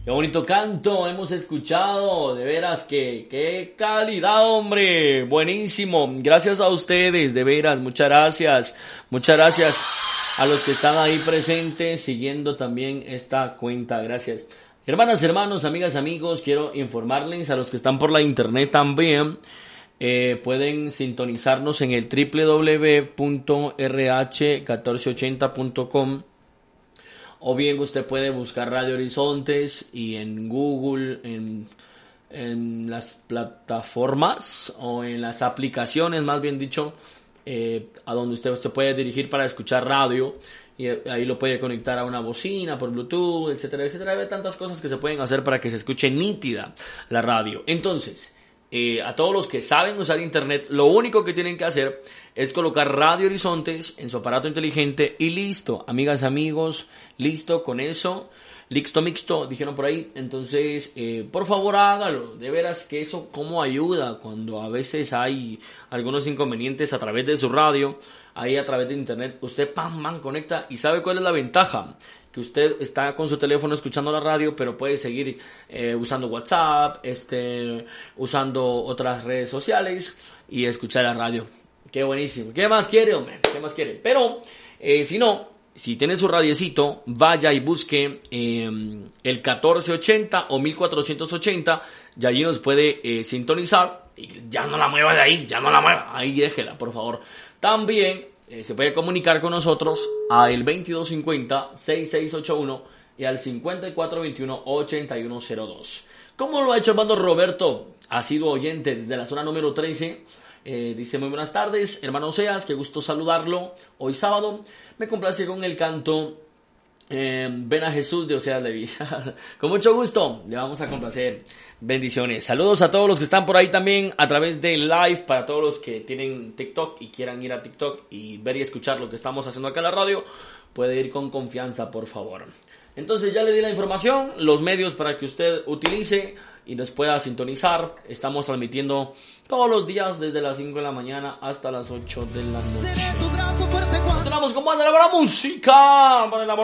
Qué bonito canto hemos escuchado, de veras, qué calidad, hombre, buenísimo, gracias a ustedes, de veras, muchas gracias a los que están ahí presentes, siguiendo también esta cuenta, gracias. Hermanas, hermanos, amigas, amigos, quiero informarles a los que están por la internet también, pueden sintonizarnos en el www.rh1480.com. O bien usted puede buscar Radio Horizontes y en Google, en las plataformas o en las aplicaciones, más bien dicho, a donde usted se puede dirigir para escuchar radio. Y ahí lo puede conectar a una bocina por Bluetooth, etcétera, etcétera. Hay tantas cosas que se pueden hacer para que se escuche nítida la radio. Entonces, a todos los que saben usar internet, lo único que tienen que hacer es colocar Radio Horizontes en su aparato inteligente y listo, amigas, amigos, listo con eso, listo mixto, dijeron por ahí. Entonces, por favor hágalo, de veras que eso como ayuda cuando a veces hay algunos inconvenientes a través de su radio, ahí a través de internet, usted conecta. Y ¿sabe cuál es la ventaja? Que usted está con su teléfono escuchando la radio, pero puede seguir usando WhatsApp, usando otras redes sociales y escuchar la radio. Qué buenísimo. ¿Qué más quiere, hombre? ¿Qué más quiere? Pero, si no, si tiene su radiecito, vaya y busque el 1480 o 1480, y allí nos puede sintonizar. Y ya no la mueva de ahí, ya no la mueva. Ahí déjela, por favor. También se puede comunicar con nosotros al 2250-6681 y al 5421-8102. ¿Cómo lo ha hecho hermano Roberto? Ha sido oyente desde la zona número 13. Dice: muy buenas tardes, hermano Oseas, qué gusto saludarlo. Hoy sábado me complace con el canto Ven a Jesús de Oseas Levi. Con mucho gusto, le vamos a complacer. Bendiciones. Saludos a todos los que están por ahí también a través de live, para todos los que tienen TikTok y quieran ir a TikTok y ver y escuchar lo que estamos haciendo acá en la radio, puede ir con confianza, por favor. Entonces ya le di la información, los medios para que usted utilice y nos pueda sintonizar. Estamos transmitiendo todos los días desde las 5 de la mañana hasta las 8 de la noche. Continuamos con más de la buena música.